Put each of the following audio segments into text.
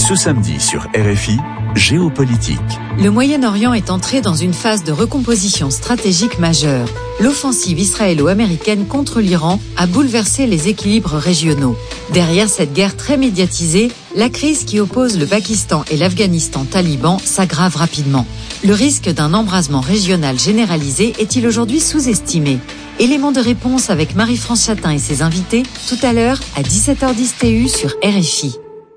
Ce samedi sur RFI, Géopolitique. Le Moyen-Orient est entré dans une phase de recomposition stratégique majeure. L'offensive israélo-américaine contre l'Iran a bouleversé les équilibres régionaux. Derrière cette guerre très médiatisée, la crise qui oppose le Pakistan et l'Afghanistan taliban s'aggrave rapidement. Le risque d'un embrasement régional généralisé est-il aujourd'hui sous-estimé ? Élément de réponse avec Marie-France Chatin et ses invités, tout à l'heure à 17h10 TU sur RFI.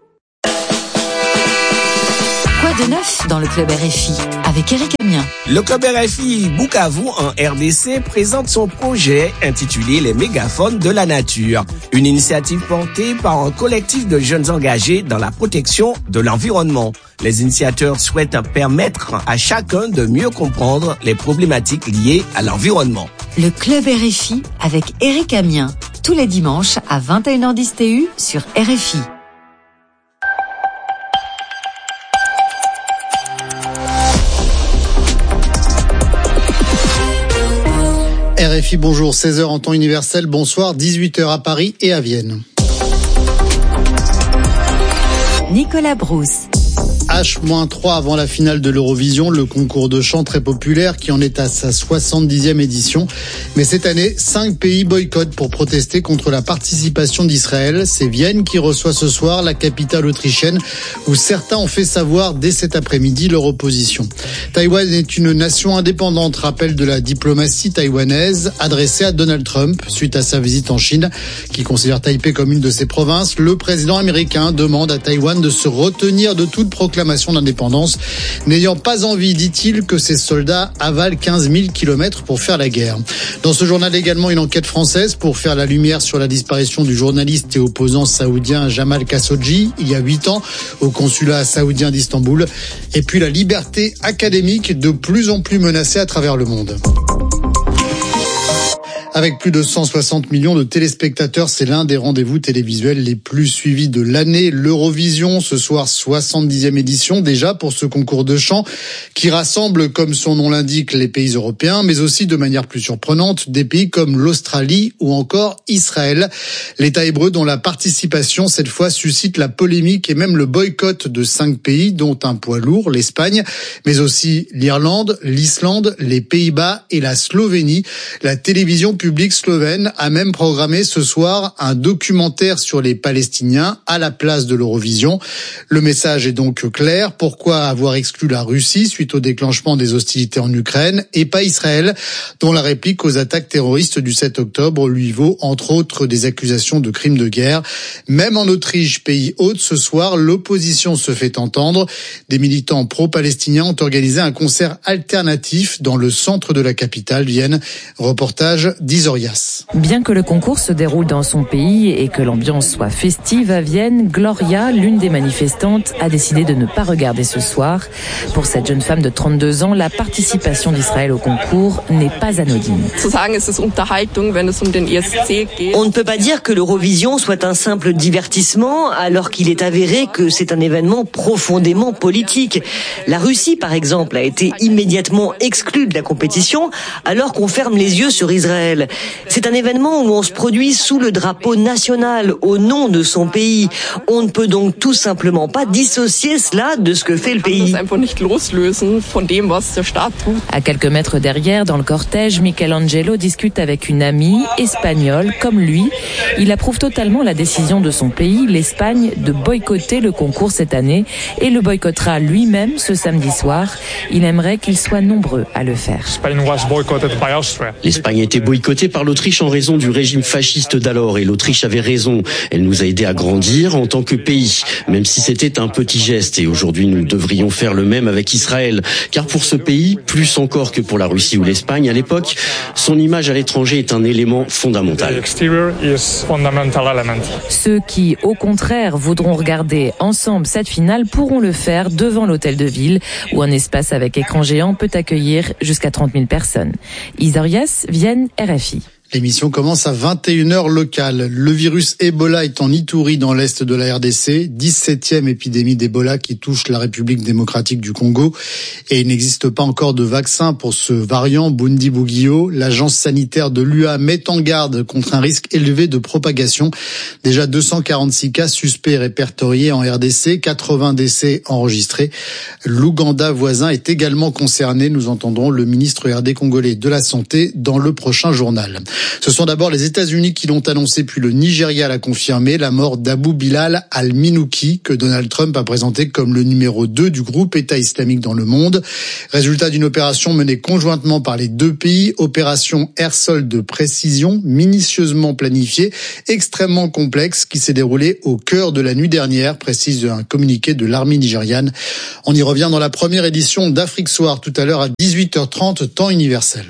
Quoi de neuf dans le club RFI avec Eric Amien? Le club RFI Bukavu en RDC présente son projet intitulé Les mégaphones de la nature, une initiative portée par un collectif de jeunes engagés dans la protection de l'environnement. Les initiateurs souhaitent permettre à chacun de mieux comprendre les problématiques liées à l'environnement. Le club RFI avec Eric Amien, tous les dimanches à 21h10 TU sur RFI. RFI, bonjour, 16h en temps universel, bonsoir, 18h à Paris et à Vienne. Nicolas Brousse. H-3 avant la finale de l'Eurovision, le concours de chant très populaire qui en est à sa 70e édition. Mais cette année, 5 pays boycottent pour protester contre la participation d'Israël. C'est Vienne qui reçoit ce soir la capitale autrichienne où certains ont fait savoir dès cet après-midi leur opposition. Taïwan est une nation indépendante, rappel de la diplomatie taïwanaise adressée à Donald Trump suite à sa visite en Chine qui considère Taipei comme une de ses provinces. Le président américain demande à Taïwan de se retenir de toute proclamation d'indépendance, n'ayant pas envie, dit-il, que ses soldats avalent 15 000 kilomètres pour faire la guerre. Dans ce journal également, une enquête française pour faire la lumière sur la disparition du journaliste et opposant saoudien Jamal Khashoggi, il y a 8 ans, au consulat saoudien d'Istanbul. Et puis la liberté académique de plus en plus menacée à travers le monde. Avec plus de 160 millions de téléspectateurs, c'est l'un des rendez-vous télévisuels les plus suivis de l'année. L'Eurovision, ce soir 70e édition déjà pour ce concours de chant qui rassemble, comme son nom l'indique, les pays européens, mais aussi de manière plus surprenante, des pays comme l'Australie ou encore Israël. L'État hébreu dont la participation cette fois suscite la polémique et même le boycott de 5 pays, dont un poids lourd, l'Espagne, mais aussi l'Irlande, l'Islande, les Pays-Bas et la Slovénie. La télévision public slovène a même programmé ce soir un documentaire sur les Palestiniens à la place de l'Eurovision. Le message est donc clair. Pourquoi avoir exclu la Russie suite au déclenchement des hostilités en Ukraine et pas Israël, dont la réplique aux attaques terroristes du 7 octobre lui vaut entre autres des accusations de crimes de guerre. Même en Autriche, pays hôte, ce soir, l'opposition se fait entendre. Des militants pro-palestiniens ont organisé un concert alternatif dans le centre de la capitale, Vienne. Reportage d'Isorias. Bien que le concours se déroule dans son pays et que l'ambiance soit festive à Vienne, Gloria, l'une des manifestantes, a décidé de ne pas regarder ce soir. Pour cette jeune femme de 32 ans, la participation d'Israël au concours n'est pas anodine. On ne peut pas dire que l'Eurovision soit un simple divertissement, alors qu'il est avéré que c'est un événement profondément politique. La Russie, par exemple, a été immédiatement exclue de la compétition, alors qu'on ferme les yeux sur Israël. C'est un événement où on se produit sous le drapeau national, au nom de son pays. On ne peut donc tout simplement pas dissocier cela de ce que fait le pays. À quelques mètres derrière, dans le cortège, Michelangelo discute avec une amie espagnole comme lui. Il approuve totalement la décision de son pays, l'Espagne, de boycotter le concours cette année et le boycottera lui-même ce samedi soir. Il aimerait qu'ils soient nombreux à le faire. L'Espagne a été boycottée par l'Autriche en raison du régime fasciste d'alors et l'Autriche avait raison. Elle nous a aidés à grandir en tant que pays, même si c'était un petit geste et aujourd'hui nous devrions faire le même avec Israël. Car pour ce pays, plus encore que pour la Russie ou l'Espagne à l'époque, son image à l'étranger est un élément fondamental. Ceux qui, au contraire, voudront regarder ensemble cette finale pourront le faire devant l'hôtel de ville où un espace avec écran géant peut accueillir jusqu'à 30 000 personnes. Isorias, Vienne, RFI. L'émission commence à 21h locale. Le virus Ebola est en Ituri dans l'est de la RDC, 17e épidémie d'Ebola qui touche la République démocratique du Congo. Et il n'existe pas encore de vaccin pour ce variant Bundibugyo. L'agence sanitaire de l'UA met en garde contre un risque élevé de propagation. Déjà 246 cas suspects répertoriés en RDC, 80 décès enregistrés. L'Ouganda voisin est également concerné. Nous entendrons le ministre RD congolais de la Santé dans le prochain journal. Ce sont d'abord les États-Unis qui l'ont annoncé, puis le Nigeria l'a confirmé, la mort d'Abu Bilal al-Minouki, que Donald Trump a présenté comme le numéro 2 du groupe État islamique dans le monde. Résultat d'une opération menée conjointement par les deux pays, opération air-sol de précision, minutieusement planifiée, extrêmement complexe, qui s'est déroulée au cœur de la nuit dernière, précise un communiqué de l'armée nigériane. On y revient dans la première édition d'Afrique Soir, tout à l'heure à 18h30, temps universel.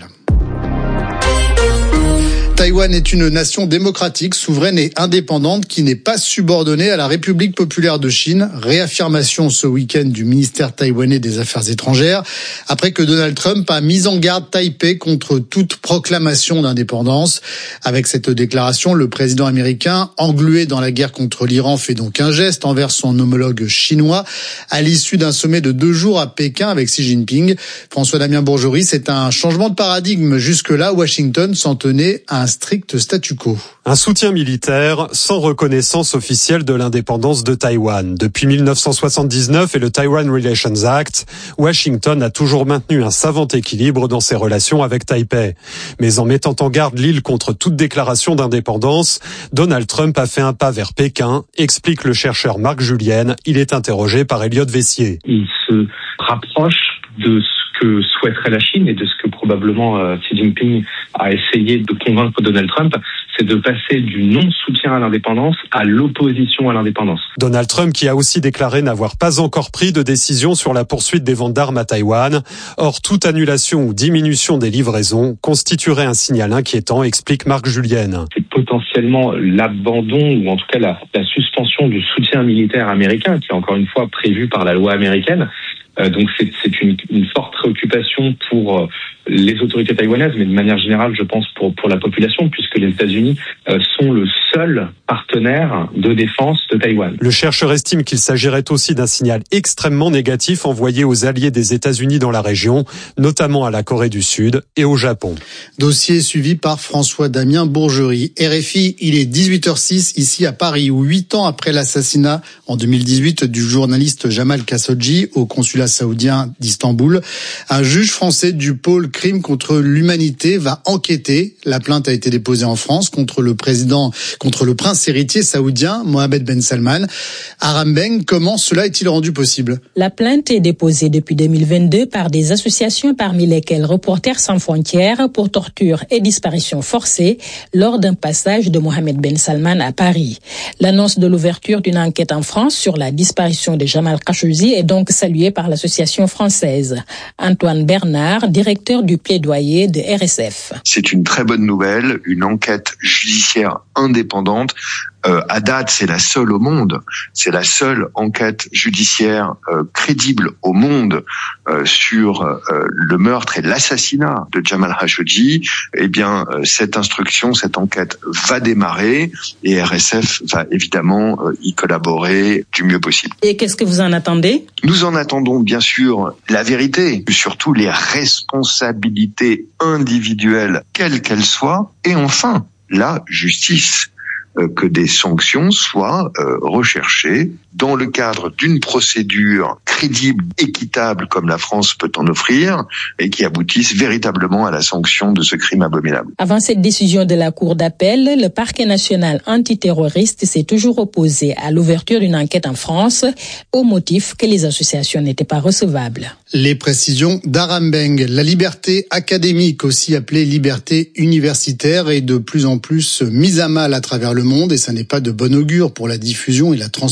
Taïwan est une nation démocratique, souveraine et indépendante qui n'est pas subordonnée à la République populaire de Chine. Réaffirmation ce week-end du ministère taïwanais des Affaires étrangères, après que Donald Trump a mis en garde Taipei contre toute proclamation d'indépendance. Avec cette déclaration, le président américain, englué dans la guerre contre l'Iran, fait donc un geste envers son homologue chinois à l'issue d'un sommet de 2 jours à Pékin avec Xi Jinping. François-Damien Bourgeois, c'est un changement de paradigme. Jusque-là, Washington s'en tenait à un strict statu quo. Un soutien militaire sans reconnaissance officielle de l'indépendance de Taïwan. Depuis 1979 et le Taiwan Relations Act, Washington a toujours maintenu un savant équilibre dans ses relations avec Taipei. Mais en mettant en garde l'île contre toute déclaration d'indépendance, Donald Trump a fait un pas vers Pékin, explique le chercheur Marc Julienne. Il est interrogé par Elliot Vessier. Il se rapproche de ce que souhaiterait la Chine et de ce que probablement Xi Jinping a essayé de convaincre Donald Trump, c'est de passer du non-soutien à l'indépendance à l'opposition à l'indépendance. Donald Trump qui a aussi déclaré n'avoir pas encore pris de décision sur la poursuite des ventes d'armes à Taïwan. Or, toute annulation ou diminution des livraisons constituerait un signal inquiétant, explique Marc Julienne. C'est potentiellement l'abandon ou en tout cas la suspension du soutien militaire américain qui est encore une fois prévu par la loi américaine. Donc c'est une forte préoccupation pour les autorités taïwanaises, mais de manière générale, je pense pour la population, puisque les États-Unis sont le seul partenaire de défense de Taïwan. Le chercheur estime qu'il s'agirait aussi d'un signal extrêmement négatif envoyé aux alliés des États-Unis dans la région, notamment à la Corée du Sud et au Japon. Dossier suivi par François-Damien Bourgerie. RFI, il est 18h06 ici à Paris, où 8 ans après l'assassinat en 2018 du journaliste Jamal Khashoggi au consulat saoudien d'Istanbul, un juge français du pôle crime contre l'humanité va enquêter. La plainte a été déposée en France contre le prince héritier saoudien Mohammed Ben Salman. Aram Beng, comment cela est-il rendu possible? La plainte est déposée depuis 2022 par des associations parmi lesquelles Reporters sans frontières pour torture et disparition forcée lors d'un passage de Mohammed Ben Salman à Paris. L'annonce de l'ouverture d'une enquête en France sur la disparition de Jamal Khashoggi est donc saluée par l'association française. Antoine Bernard, directeur du plaidoyer de RSF. C'est une très bonne nouvelle, une enquête judiciaire indépendante. À date, c'est la seule au monde. C'est la seule enquête judiciaire crédible au monde sur le meurtre et l'assassinat de Jamal Khashoggi. Eh bien, cette enquête va démarrer et RSF va évidemment y collaborer du mieux possible. Et qu'est-ce que vous en attendez? Nous en attendons bien sûr la vérité, surtout les responsabilités individuelles, quelles qu'elles soient, et enfin la justice. Que des sanctions soient recherchées dans le cadre d'une procédure crédible, équitable comme la France peut en offrir et qui aboutissent véritablement à la sanction de ce crime abominable. Avant cette décision de la Cour d'appel, le parquet national antiterroriste s'est toujours opposé à l'ouverture d'une enquête en France au motif que les associations n'étaient pas recevables. Les précisions d'Aram Beng. La liberté académique, aussi appelée liberté universitaire, est de plus en plus mise à mal à travers le monde et ça n'est pas de bon augure pour la diffusion et la transmission des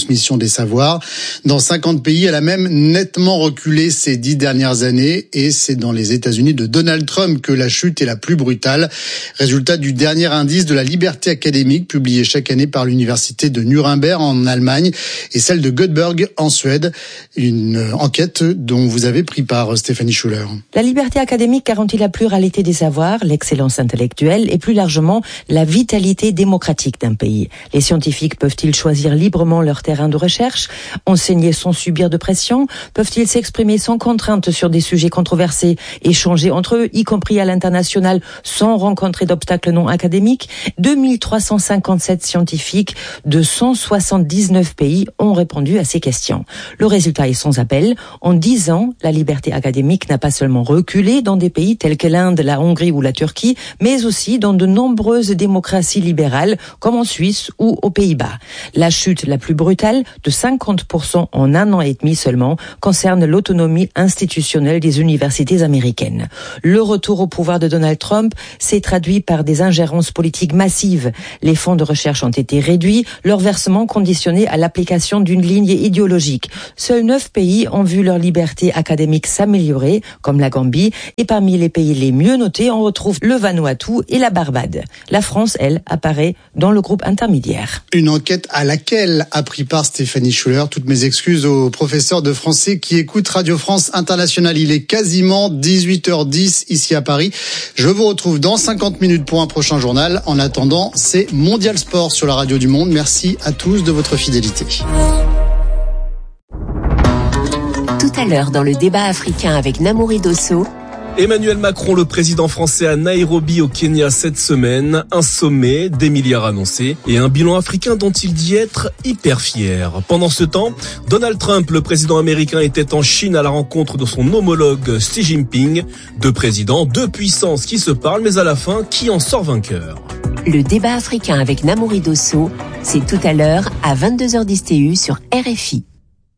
savoirs. Dans 50 pays, elle a même nettement reculé ces 10 dernières années et c'est dans les États-Unis de Donald Trump que la chute est la plus brutale. Résultat du dernier indice de la liberté académique publié chaque année par l'université de Nuremberg en Allemagne et celle de Göteborg en Suède. Une enquête dont vous avez pris part, Stéphanie Schuller. La liberté académique garantit la pluralité des savoirs, l'excellence intellectuelle et plus largement la vitalité démocratique d'un pays. Les scientifiques peuvent-ils choisir librement leur terrain de recherche, enseigner sans subir de pression? Peuvent-ils s'exprimer sans contrainte sur des sujets controversés, échanger entre eux, y compris à l'international, sans rencontrer d'obstacles non académiques? 2357 scientifiques de 179 pays ont répondu à ces questions. Le résultat est sans appel. En 10 ans, la liberté académique n'a pas seulement reculé dans des pays tels que l'Inde, la Hongrie ou la Turquie, mais aussi dans de nombreuses démocraties libérales, comme en Suisse ou aux Pays-Bas. La chute la plus brutale, de 50% en 1 an et demi seulement, concerne l'autonomie institutionnelle des universités américaines. Le retour au pouvoir de Donald Trump s'est traduit par des ingérences politiques massives. Les fonds de recherche ont été réduits, leur versement conditionné à l'application d'une ligne idéologique. Seuls 9 pays ont vu leur liberté académique s'améliorer, comme la Gambie, et parmi les pays les mieux notés, on retrouve le Vanuatu et la Barbade. La France, elle, apparaît dans le groupe intermédiaire. Une enquête à laquelle a pris part Stéphanie Schuller. Toutes mes excuses aux professeurs de français qui écoutent Radio France Internationale. Il est quasiment 18h10 ici à Paris. Je vous retrouve dans 50 minutes pour un prochain journal. En attendant, c'est Mondial Sport sur la Radio du Monde. Merci à tous de votre fidélité. Tout à l'heure dans le débat africain avec Namouri Dosso. Emmanuel Macron, le président français à Nairobi au Kenya cette semaine, un sommet, des milliards annoncés et un bilan africain dont il dit être hyper fier. Pendant ce temps, Donald Trump, le président américain, était en Chine à la rencontre de son homologue Xi Jinping. 2 présidents, 2 puissances qui se parlent, mais à la fin, qui en sort vainqueur? Le débat africain avec Namouri Dosso, c'est tout à l'heure à 22h10 TU sur RFI.